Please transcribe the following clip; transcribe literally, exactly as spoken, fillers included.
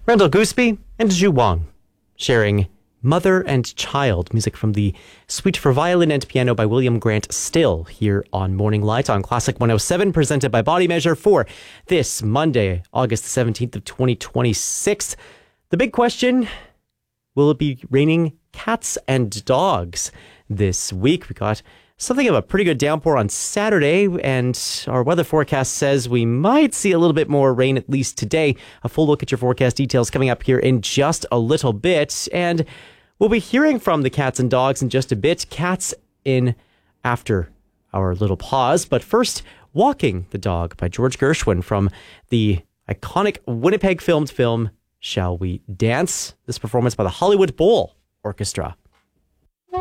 Randall Gooseby and Zhu Wang sharing Mother and Child, music from the Suite for Violin and Piano by William Grant Still, here on Morning Light on Classic one oh seven, presented by Body Measure for this Monday, August seventeenth of twenty twenty-six. The big question, will it be raining cats and dogs this week? We got something of a pretty good downpour on Saturday, and our weather forecast says we might see a little bit more rain at least today. A full look at your forecast details coming up here in just a little bit, and we'll be hearing from the cats and dogs in just a bit. Cats in after our little pause, but first, Walking the Dog by George Gershwin from the iconic Winnipeg filmed film Shall We Dance? This performance by the Hollywood Bowl Orchestra.